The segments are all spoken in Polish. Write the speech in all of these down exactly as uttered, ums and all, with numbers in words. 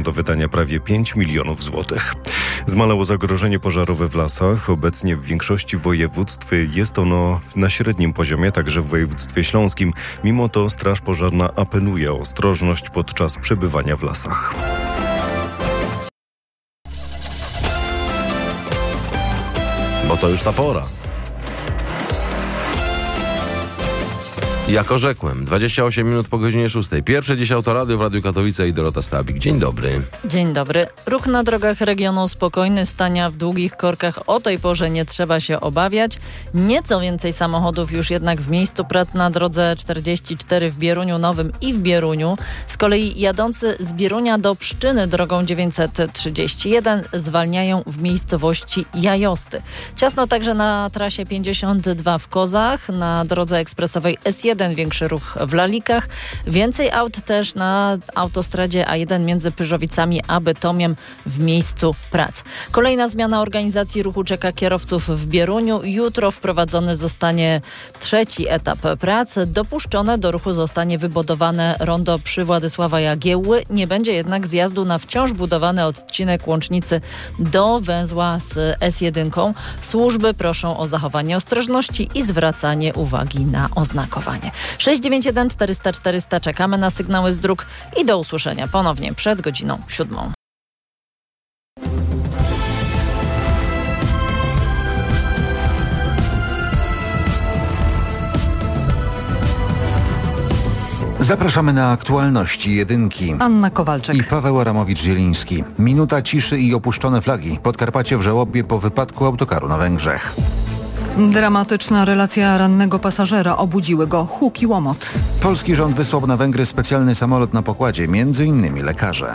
do wydania prawie pięć milionów złotych. Zmalało zagrożenie pożarowe w lasach. Obecnie w większości województw jest ono na średnim poziomie, także w województwie śląskim. Mimo to Straż Pożarna apeluje o ostrożność podczas przebywania w lasach. Bo to już ta pora. Jak orzekłem, dwadzieścia osiem minut po godzinie szóstej. Pierwsze dziś Autoradio w Radiu Katowice i Dorota Stabik. Dzień dobry. Dzień dobry. Ruch na drogach regionu spokojny, stania w długich korkach o tej porze nie trzeba się obawiać. Nieco więcej samochodów już jednak w miejscu prac na drodze czterdzieści cztery w Bieruniu Nowym i w Bieruniu. Z kolei jadący z Bierunia do Pszczyny drogą dziewięćset trzydzieści jeden zwalniają w miejscowości Jajosty. Ciasno także na trasie pięćdziesiąt dwa w Kozach, na drodze ekspresowej S jeden większy ruch w Lalikach. Więcej aut też na autostradzie A jeden między Pyrzowicami a Bytomiem w miejscu prac. Kolejna zmiana organizacji ruchu czeka kierowców w Bieruniu. Jutro wprowadzony zostanie trzeci etap prac. Dopuszczone do ruchu zostanie wybudowane rondo przy Władysława Jagiełły. Nie będzie jednak zjazdu na wciąż budowany odcinek łącznicy do węzła z S jeden. Służby proszą o zachowanie ostrożności i zwracanie uwagi na oznakowanie. sześć dziewięć jeden czterysta czterysta. Czekamy na sygnały z dróg i do usłyszenia ponownie przed godziną siódmą. Zapraszamy na aktualności jedynki. Anna Kowalczyk I Paweł Adamowicz-Zieliński. Minuta ciszy i opuszczone flagi. Podkarpacie w żałobie po wypadku autokaru na Węgrzech. Dramatyczna relacja rannego pasażera. Obudziły go huk i łomot. Polski rząd wysłał na Węgry specjalny samolot na pokładzie, między innymi lekarze.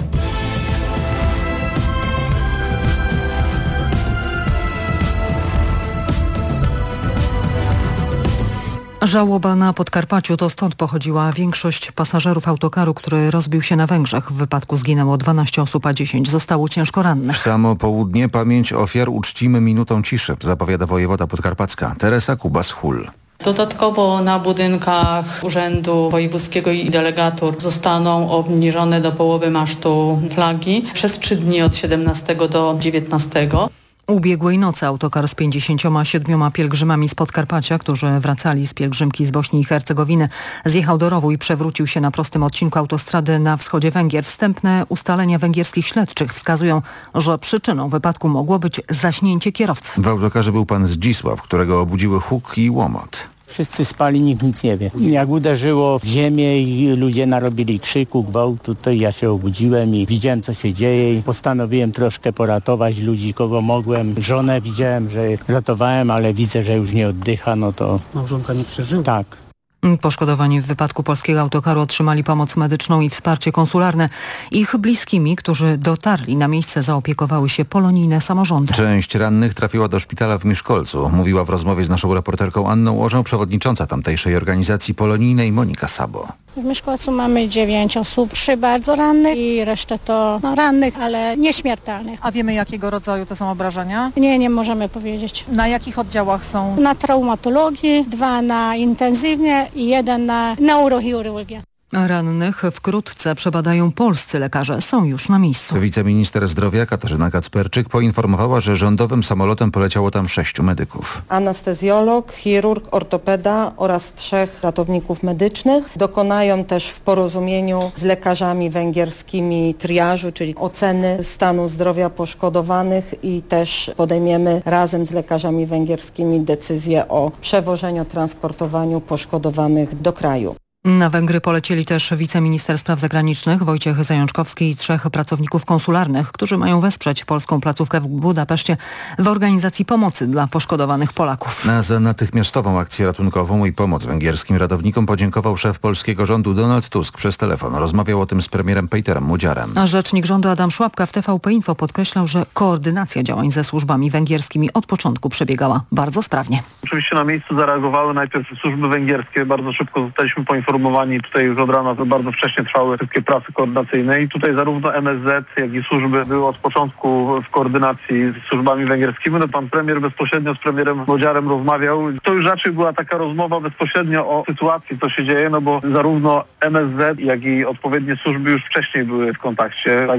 Żałoba na Podkarpaciu, to stąd pochodziła większość pasażerów autokaru, który rozbił się na Węgrzech. W wypadku zginęło dwanaście osób, a dziesięć zostało ciężko rannych. W samo południe pamięć ofiar uczcimy minutą ciszy, zapowiada wojewoda podkarpacka Teresa Kubas-Hull. Dodatkowo na budynkach Urzędu Wojewódzkiego i delegatur zostaną obniżone do połowy masztu flagi przez trzy dni od siedemnastego do dziewiętnastego. Ubiegłej nocy autokar z pięćdziesięcioma siedmioma pielgrzymami z Podkarpacia, którzy wracali z pielgrzymki z Bośni i Hercegowiny, zjechał do rowu i przewrócił się na prostym odcinku autostrady na wschodzie Węgier. Wstępne ustalenia węgierskich śledczych wskazują, że przyczyną wypadku mogło być zaśnięcie kierowcy. W autokarze był pan Zdzisław, którego obudziły huk i łomot. Wszyscy spali, nikt nic nie wie. Jak uderzyło w ziemię i ludzie narobili krzyku, gwałtu, to ja się obudziłem i widziałem, co się dzieje i postanowiłem troszkę poratować ludzi, kogo mogłem. Żonę widziałem, że ratowałem, ale widzę, że już nie oddycha, no to... Małżonka nie przeżyła? Tak. Poszkodowani w wypadku polskiego autokaru otrzymali pomoc medyczną i wsparcie konsularne. Ich bliskimi, którzy dotarli na miejsce, zaopiekowały się polonijne samorządy. Część rannych trafiła do szpitala w Miszkolcu. Mówiła w rozmowie z naszą reporterką Anną Łożą przewodnicząca tamtejszej organizacji polonijnej Monika Sabo. W Miszkolcu mamy dziewięć osób, trzy bardzo rannych i resztę to no, rannych, ale nieśmiertelnych. A wiemy, jakiego rodzaju to są obrażenia? Nie, nie możemy powiedzieć. Na jakich oddziałach są? Na traumatologii, dwa na intensywnie i jeden na neurochirurgię. Rannych wkrótce przebadają polscy lekarze. Są już na miejscu. Wiceminister zdrowia Katarzyna Kacperczyk poinformowała, że rządowym samolotem poleciało tam sześciu medyków. Anestezjolog, chirurg, ortopeda oraz trzech ratowników medycznych. Dokonają też w porozumieniu z lekarzami węgierskimi triażu, czyli oceny stanu zdrowia poszkodowanych i też podejmiemy razem z lekarzami węgierskimi decyzję o przewożeniu, transportowaniu poszkodowanych do kraju. Na Węgry polecieli też wiceminister spraw zagranicznych Wojciech Zajączkowski i trzech pracowników konsularnych, którzy mają wesprzeć polską placówkę w Budapeszcie w organizacji pomocy dla poszkodowanych Polaków. Na za natychmiastową akcję ratunkową i pomoc węgierskim ratownikom podziękował szef polskiego rządu Donald Tusk przez telefon. Rozmawiał o tym z premierem Peterem Mudziarem. A rzecznik rządu Adam Szłapka w T V P Info podkreślał, że koordynacja działań ze służbami węgierskimi od początku przebiegała bardzo sprawnie. Oczywiście na miejscu zareagowały najpierw służby węgierskie. Bardzo szybko zostaliśmy poinformowani. Tutaj już od rana bardzo wcześnie trwały wszystkie prace koordynacyjne i tutaj zarówno M S Z, jak i służby były od początku w koordynacji z służbami węgierskimi. No, pan premier bezpośrednio z premierem Modziarem rozmawiał. To już raczej była taka rozmowa bezpośrednio o sytuacji, co się dzieje, no bo zarówno M S Z, jak i odpowiednie służby już wcześniej były w kontakcie.